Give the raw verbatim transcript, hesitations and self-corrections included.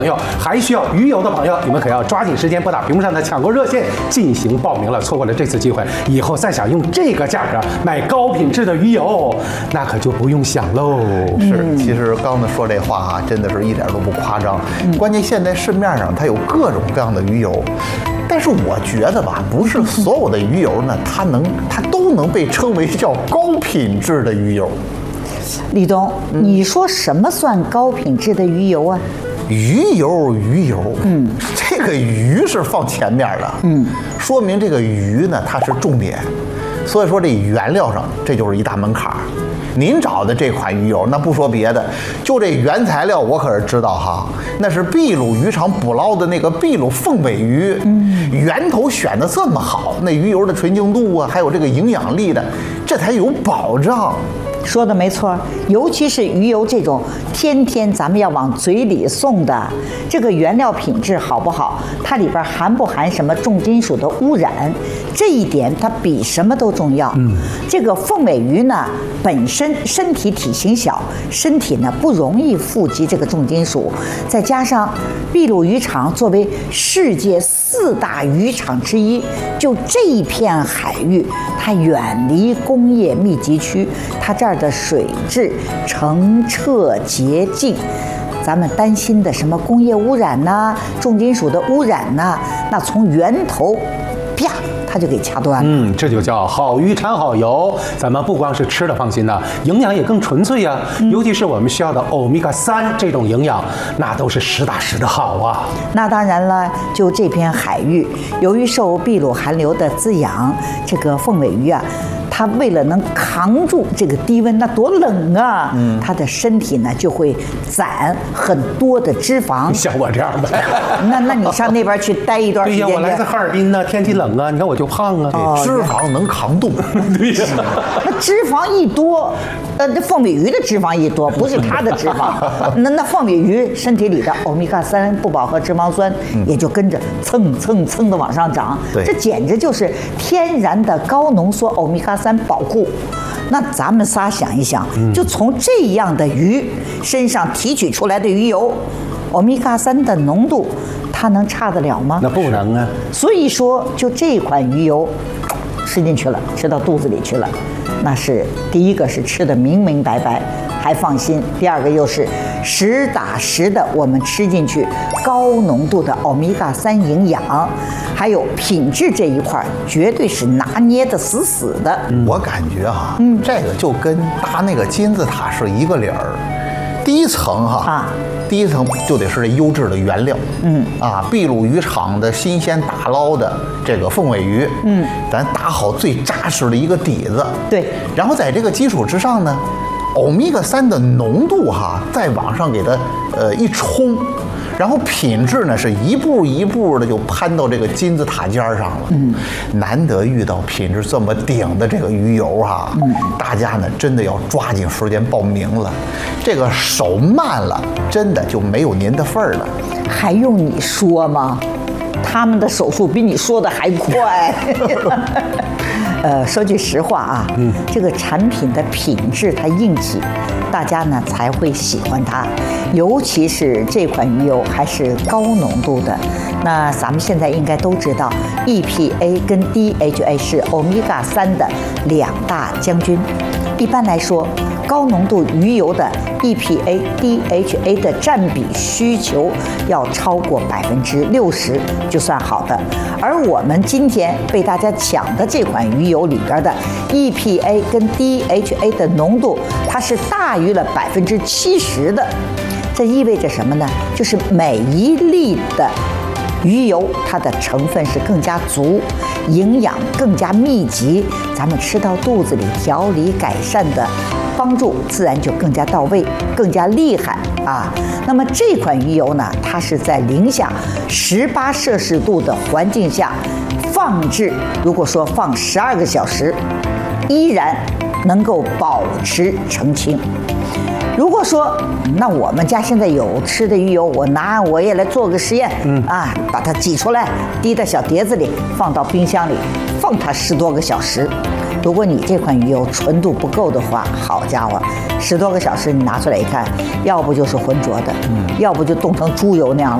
朋友还需要鱼油的朋友，你们可要抓紧时间拨打屏幕上的抢购热线进行报名了。错过了这次机会，以后再想用这个价格买高品质的鱼油，那可就不用想喽。 是，其实刚才说这话啊，真的是一点都不夸张。嗯、关键现在市面上它有各种各样的鱼油，但是我觉得吧，不是所有的鱼油呢，它能它都能被称为叫高品质的鱼油。 李东，嗯、你说什么算高品质的鱼油啊？ 鱼油，鱼油，嗯，这个鱼是放前面的，嗯，说明这个鱼呢它是重点，所以说这原料上这就是一大门槛。您找的这款鱼油，那不说别的，就这原材料我可是知道哈，那是秘鲁渔场捕捞的那个秘鲁凤尾鱼，嗯，源头选的这么好，那鱼油的纯净度啊，还有这个营养力的，这才有保障。 说的没错，尤其是鱼油这种天天咱们要往嘴里送的，这个原料品质好不好，它里边含不含什么重金属的污染，这一点它比什么都重要。嗯，这个凤尾鱼呢，本身身体体型小，身体呢不容易富集这个重金属，再加上秘鲁渔场作为世界四大渔场之一，就这一片海域，它远离工业密集区，它这儿的水质澄澈洁净，咱们担心的什么工业污染呐、啊、重金属的污染呐、啊，那从源头，啪，它就给掐断了。 嗯，这就叫好鱼产好油。咱们不光是吃的放心呐，营养也更纯粹呀、啊。嗯、尤其是我们需要的欧米伽三这种营养，那都是实打实的好啊。 那当然了，就这片海域，由于受秘鲁寒流的滋养，这个凤尾鱼啊。它为了能扛住这个低温，那多冷啊！嗯，它的身体呢就会攒很多的脂肪。 像我这样的， 那那你上那边去待一段时间。 对呀，我来自哈尔滨呢，天气冷啊，你看我就胖啊。 哦、脂肪能扛冻。 对呀， 那脂肪一多，呃，这凤尾鱼的脂肪一多，不是它的脂肪。那那凤尾鱼身体里的欧米伽三不饱和脂肪酸也就跟着蹭蹭蹭的往上涨。 对， 这简直就是天然的高浓缩欧米伽三保护。那咱们仨想一想，就从这样的鱼身上提取出来的鱼油，欧米伽三的浓度，它能差得了吗？ 那不能啊。 所以说，就这款鱼油吃进去了，吃到肚子里去了，那是第一个是吃得明明白白，还放心；第二个又是实打实的，我们吃进去高浓度的欧米伽三营养，还有品质这一块，绝对是拿捏的死死的。 嗯、我感觉哈、啊，嗯，这个就跟搭那个金字塔是一个理儿。第一层哈啊，第一层就得是这优质的原料，嗯啊，秘鲁渔场的新鲜打捞的这个凤尾鱼，嗯，咱打好最扎实的一个底子， 对， 然后在这个基础之上呢，欧米伽三的浓度哈，再往上给它呃一冲，然后品质呢是一步一步的就攀到这个金字塔尖上了。嗯，难得遇到品质这么顶的这个鱼油哈，嗯，大家呢真的要抓紧时间报名了。这个手慢了，真的就没有您的份儿了。 还用你说吗？他们的手速比你说的还快。呃，说句实话啊，嗯，这个产品的品质它硬气，大家呢才会喜欢它。尤其是这款鱼油还是高浓度的。那咱们现在应该都知道 ，E P A 跟 D H A 是欧米伽三的两大将军。一般来说，高浓度鱼油的 E P A、D H A 的占比需求要超过百分之六十就算好的。而我们今天被大家抢的这款鱼油里边的 E P A 跟 D H A 的浓度，它是大于了百分之七十的。这意味着什么呢？就是每一粒的鱼油它的成分是更加足，营养更加密集，咱们吃到肚子里调理改善的帮助自然就更加到位，更加厉害啊。那么这款鱼油呢，它是在零下十八摄氏度的环境下放置，如果说放十二个小时，依然能够保持澄清。如果说，那我们家现在有吃的鱼油，我拿我也来做个实验，嗯啊，把它挤出来，滴到小碟子里，放到冰箱里，放它十多个小时， 如果你这款鱼油纯度不够的话，好家伙，十多个小时你拿出来一看，要不就是浑浊的，要不就冻成猪油那样。